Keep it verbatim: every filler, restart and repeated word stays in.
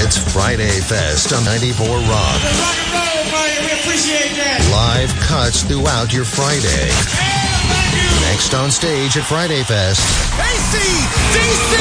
It's Friday Fest on ninety-four Rock. Rock and roll, buddy. We appreciate that. Live cuts throughout your Friday. Yeah, thank you. Next on stage at Friday Fest. A C D C